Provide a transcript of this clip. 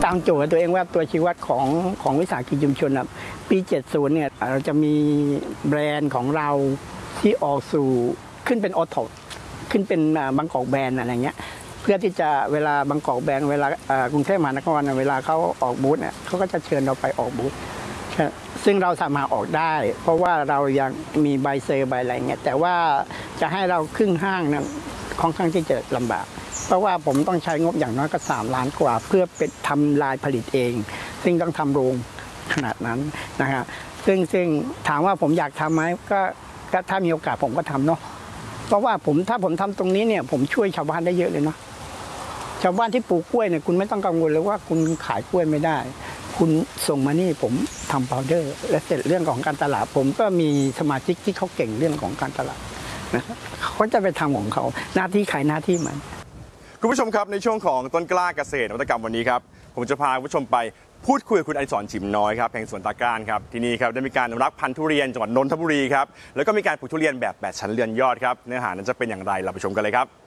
ตั้งโจทย์ตัวเองว่าตัวชี้วัดของวิสาหกิจชุมชนปี 70 เนี่ยเราจะมีแบรนด์ของเราที่ออกสู่ขึ้นเป็นออทอขึ้นเป็นบางกอกแบรนด์อะไรเงี้ยเพื่อที่จะเวลาบางกอกแบรนด์เวลากรุงเทพมหานครเวลาเขาออกบูธเนี่ยเขาก็จะเชิญเราไปออกบูธซึ่งเราสามารถออกได้เพราะว่าเรายังมีใบเซอร์ใบอะไรเงี้ยแต่ว่าจะให้เราครึ่งห้างนั้นค่อนข้างที่จะลำบากเพราะว่าผมต้องใช้งบอย่างน้อยก็3 ล้านกว่าเพื่อเป็นทำลายผลิตเองซึ่งต้องทำโรงขนาดนั้นนะครับซึ่งถามว่าผมอยากทำไหมก็ถ้ามีโอกาสผมก็ทำเนาะเพราะว่าถ้าผมทำตรงนี้เนี่ยผมช่วยชาวบ้านได้เยอะเลยเนาะชาวบ้านที่ปลูกกล้วยเนี่ยคุณไม่ต้องกังวลเลยว่าคุณขายกล้วยไม่ได้คุณส่งมานี่ผมทำพาวเดอร์และเสร็จเรื่องของการตลาดผมก็มีสมาชิกที่เขาเก่งเรื่องของการตลาดนะเขาจะไปทำของเขาหน้าที่ขายหน้าที่มันคุณผู้ชมครับในช่วงของต้นกล้าเกษตรนวัตกรรมวันนี้ครับผมจะพาคุณผู้ชมไปพูดคุยกับคุณอดิศรฉิมน้อยครับแห่งสวนตาก้านครับที่นี่ครับได้มีการอนุรักษ์พันธุ์ทุเรียนจังหวัดนนทบุรีครับแล้วก็มีการปลูกทุเรียนแบบ8 ชั้นเรือนยอดครับเนื้อหานั้นจะเป็นอย่างไรเราไปชมกันเลยครับ